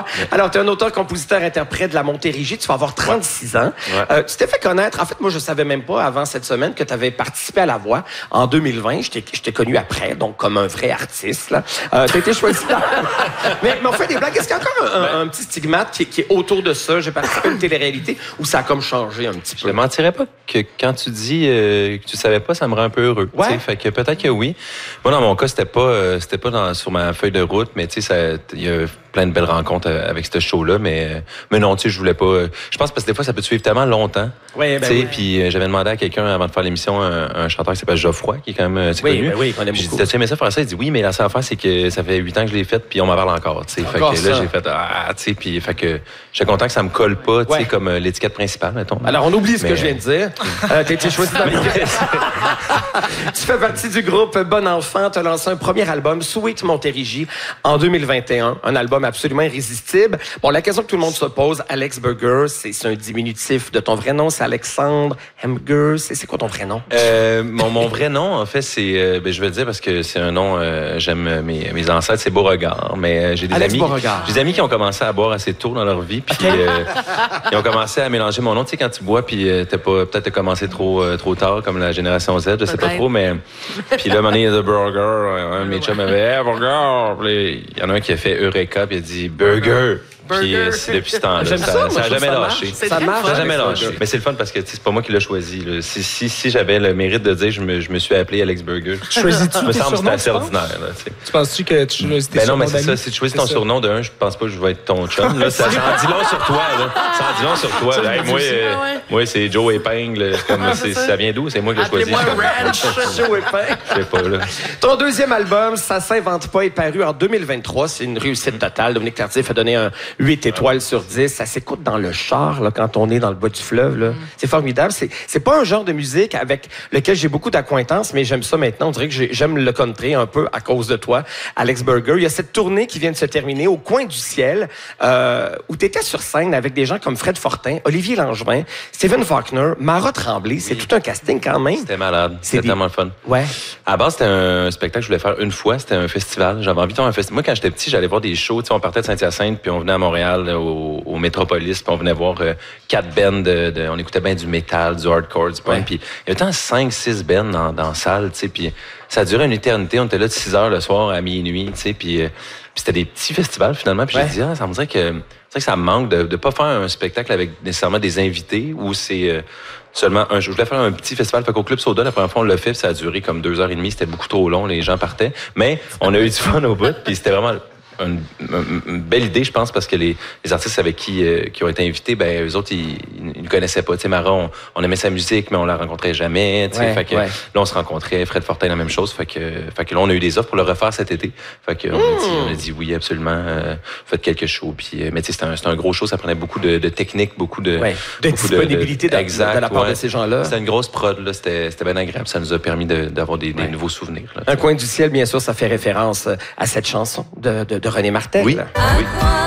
Alors, tu es un auteur, compositeur, interprète de la Montérégie. Tu vas avoir 36 ans. Ouais. Tu t'es fait connaître. En fait, moi, je savais même pas avant cette semaine que tu avais participé à La Voix en 2020. Je t'ai connu après, donc comme un vrai artiste. Tu as été choisi. mais on fait des blagues. Est-ce qu'il y a encore un petit stigmate qui est autour de ça? J'ai participé à une télé-réalité où ça a comme changé un petit peu. Je te mentirais pas que quand tu dis que tu savais pas, ça me rend un peu heureux. Ouais. Fait que peut-être que oui. Moi, dans mon cas, c'était pas sur ma feuille de route, mais tu sais, il y a plein de belles rencontres avec ce show-là, mais non, tu sais, je voulais pas. Je pense parce que des fois, ça peut te suivre tellement longtemps. Oui, ben oui. Puis j'avais demandé à quelqu'un avant de faire l'émission, un chanteur qui s'appelle Geoffroy, qui est quand même connu. Ben oui, qu'on aime J'ai beaucoup. dit, t'as-tu aimé ça faire ça? Il dit oui, mais la seule affaire, c'est que ça fait 8 ans que je l'ai fait, puis on m'en parle encore. Tu sais, fait que là, j'ai fait tu sais, puis fait que j'étais content que ça me colle pas, tu sais, comme l'étiquette principale, mettons. Alors, on oublie ce que je viens de dire. T'as été choisi dans Tu fais partie du groupe Bon Enfant. Tu as lancé un premier album, Sweet Montérégie, en 2021. Un album absolument irrésistible. Bon, la question que tout le monde se pose, Alex Burger, c'est un diminutif de ton vrai nom. C'est Alexandre Hemger. C'est quoi ton vrai nom? Mon vrai nom, en fait, c'est... je vais le dire parce que c'est un nom... j'aime mes ancêtres, c'est Beauregard. Mais j'ai des Alex amis... Beauregard. J'ai des amis qui ont commencé à boire assez tôt dans leur vie. Puis ils ont commencé à mélanger mon nom. Tu sais, quand tu bois, puis peut-être commencé trop tard, comme la génération Z, je sais pas trop, mais... Puis là, à un moment donné, il y a The Burger. Un de mes chums avait « Hey, Burger! » Il y en a un qui a fait Eureka, puis il a dit « Burger! » Puis c'est depuis ce temps-là. Ça n'a jamais lâché. Ça marche. Ça n'a jamais lâché. Mais c'est le fun parce que c'est pas moi qui l'ai choisi. Là. Si j'avais le mérite de dire je me suis appelé Alex Burger, Choisis-tu me tes semble que surnoms, c'est assez tu penses? ordinaire. Là, Tu penses-tu que tu choisis tes ben non, surnoms mais c'est ça. d'amis? Si tu choisis ton surnom d'un, je pense pas que je vais être ton chum. Là, ça en dit long sur toi. Là. Ça en dit long sur toi. Là. Hey, moi, c'est Joe Épingle. Ça vient d'où? C'est moi qui l'ai choisi. Joe Épingle. Je sais pas. Là. Ton deuxième album, Ça s'invente pas, est paru en 2023. C'est une réussite totale. Dominique Tardif a donné un 8 étoiles sur 10. Ça s'écoute dans le char, là, quand on est dans le bas du fleuve. Là. C'est formidable. C'est pas un genre de musique avec lequel j'ai beaucoup d'acquaintance, mais j'aime ça maintenant. On dirait que j'aime le country un peu à cause de toi, Alex Burger. Il y a cette tournée qui vient de se terminer au Coin du Ciel, où tu étais sur scène avec des gens comme Fred Fortin, Olivier Langevin, Stephen Faulkner, Mara Tremblay. C'est tout un casting quand même. C'était malade. C'était tellement le fun. Ouais. À la base, c'était un spectacle que je voulais faire une fois. C'était un festival. J'avais envie de faire un festival. Moi, quand j'étais petit, j'allais voir des shows. Tu sais, on partait de Saint-Hyacinthe, puis on venait à Montréal, au Métropolis, puis on venait voir 4 bands. On écoutait bien du métal, du hardcore, du punk. Puis il y avait 5-6 bands dans la salle, tu sais. Puis ça durait une éternité. On était là de 6 heures le soir à minuit, tu sais. Puis c'était des petits festivals, finalement. Puis j'ai dit, ça me dirait que ça me manque de pas faire un spectacle avec nécessairement des invités où c'est... seulement je voulais faire un petit festival. Fait qu'au Club Soda, la première fois, on l'a fait, puis ça a duré comme 2h30. C'était beaucoup trop long, les gens partaient. Mais on a eu du fun au bout, puis c'était vraiment une belle idée, je pense, parce que les artistes avec qui ont été invités, ben eux autres, ils ne connaissaient pas. Tu sais, Mara, on aimait sa musique, mais on la rencontrait jamais. Tu sais, fait que là, on se rencontrait. Fred Fortin, la même chose. Fait que là, on a eu des offres pour le refaire cet été. Fait que on a dit oui, absolument. Faites quelques shows. Puis, mais tu sais, c'était un gros show. Ça prenait beaucoup de technique, beaucoup de disponibilité de la part de ces gens-là. C'était une grosse prod. Là. C'était bien agréable. Ça nous a permis d'avoir des nouveaux souvenirs. Là, Un Coin du Ciel, bien sûr, ça fait référence à cette chanson de René Martel. Oui.